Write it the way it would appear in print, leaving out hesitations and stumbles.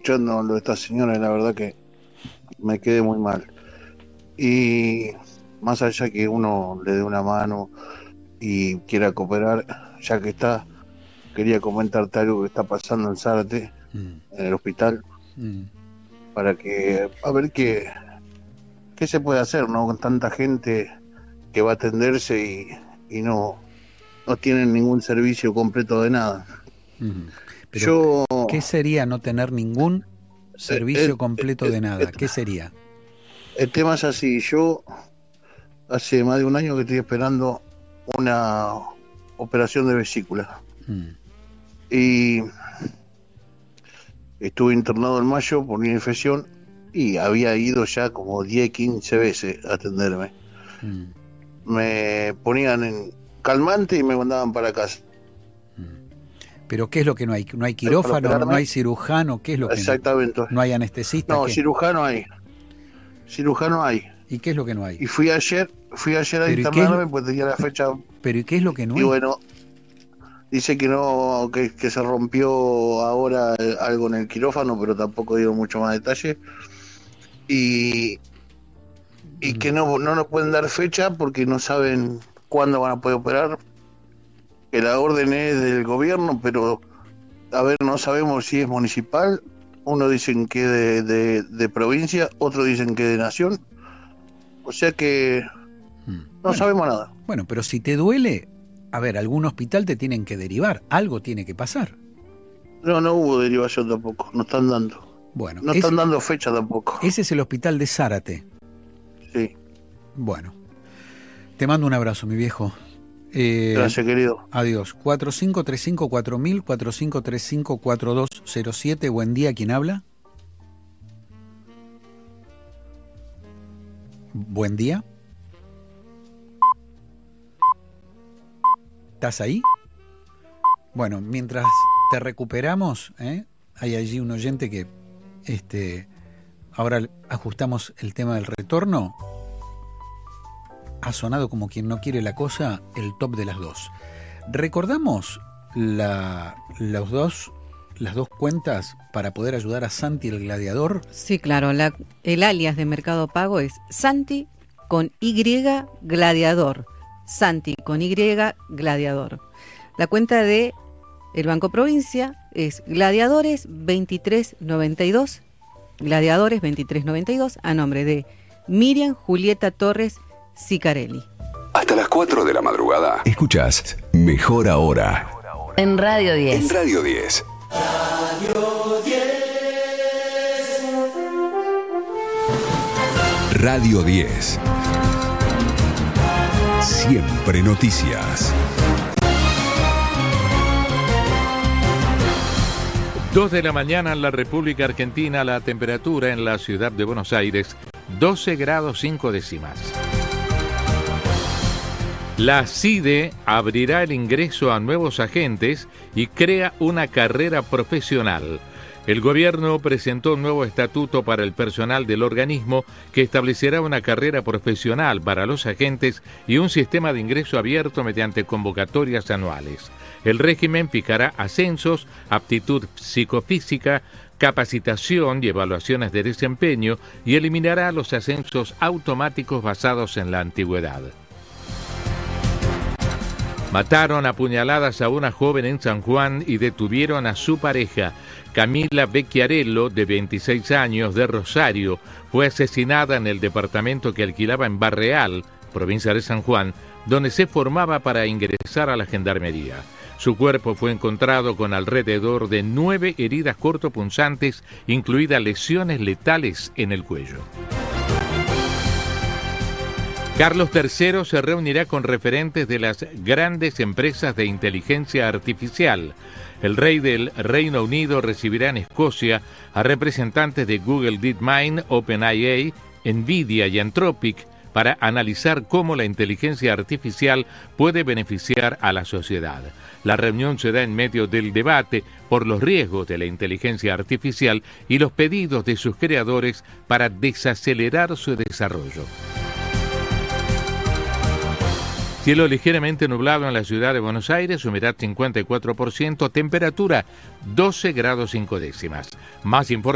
escuchando lo de esta señora y la verdad que me quedé muy mal. Y más allá que uno le dé una mano y quiera cooperar, ya que está, quería comentarte algo que está pasando en Zárate, en el hospital, para que, a ver qué se puede hacer, ¿no? Con tanta gente que va a atenderse y no tienen ningún servicio completo de nada. Pero, ¿qué sería no tener ningún servicio completo de nada? ¿Qué sería? El tema es así, yo hace más de un año que estoy esperando una operación de vesícula. Y estuve internado en mayo por una infección y había ido ya como 10, 15 veces a atenderme. Me ponían en calmante y me mandaban para casa. ¿Pero qué es lo que no hay? ¿No hay quirófano? ¿No hay cirujano? ¿Qué es lo que Exactamente. no hay anestesista? No, ¿qué? Cirujano hay. ¿Y qué es lo que no hay? Y fui ayer a internarme porque tenía la fecha. ¿Pero y qué es lo que no hay? Y bueno, dice que no, que se rompió ahora algo en el quirófano, pero tampoco dio mucho más detalle. Y que no nos pueden dar fecha porque no saben cuándo van a poder operar. Que la orden es del gobierno, pero a ver, no sabemos si es municipal. Uno dicen que de provincia, otro dicen que de nación. O sea que no sabemos nada. Bueno, pero si te duele, a ver, algún hospital te tienen que derivar, algo tiene que pasar. No hubo derivación tampoco, no están dando. Bueno, no están dando fecha tampoco. Ese es el hospital de Zárate. Sí. Bueno, te mando un abrazo, mi viejo. Gracias, querido. Adiós. 45354000, 45354207. Buen día, ¿quién habla? Buen día. ¿Estás ahí? Bueno, mientras te recuperamos, hay allí un oyente que ahora ajustamos el tema del retorno. Ha sonado como quien no quiere la cosa, el top de las dos. ¿Recordamos las dos cuentas para poder ayudar a Santi el Gladiador? Sí, claro. El alias de Mercado Pago es Santi con Y Gladiador. Santi con Y Gladiador. La cuenta de el Banco Provincia es Gladiadores 2392. Gladiadores 2392 a nombre de Miriam Julieta Torres Sicarelli. Hasta las 4 de la madrugada. Escuchás Mejor Ahora. En Radio 10. En Radio 10. Radio 10. Radio 10. Siempre noticias. 2 de la mañana en la República Argentina, la temperatura en la ciudad de Buenos Aires, 12 grados 5 décimas. La CIDE abrirá el ingreso a nuevos agentes y crea una carrera profesional. El gobierno presentó un nuevo estatuto para el personal del organismo que establecerá una carrera profesional para los agentes y un sistema de ingreso abierto mediante convocatorias anuales. El régimen fijará ascensos, aptitud psicofísica, capacitación y evaluaciones de desempeño y eliminará los ascensos automáticos basados en la antigüedad. Mataron a puñaladas a una joven en San Juan y detuvieron a su pareja. Camila Becchiarello, de 26 años, de Rosario, fue asesinada en el departamento que alquilaba en Barreal, provincia de San Juan, donde se formaba para ingresar a la gendarmería. Su cuerpo fue encontrado con alrededor de 9 heridas cortopunzantes, incluidas lesiones letales en el cuello. Carlos III se reunirá con referentes de las grandes empresas de inteligencia artificial. El rey del Reino Unido recibirá en Escocia a representantes de Google DeepMind, OpenAI, Nvidia y Anthropic para analizar cómo la inteligencia artificial puede beneficiar a la sociedad. La reunión se da en medio del debate por los riesgos de la inteligencia artificial y los pedidos de sus creadores para desacelerar su desarrollo. Cielo ligeramente nublado en la ciudad de Buenos Aires, humedad 54%, temperatura 12 grados 5 décimas. Más información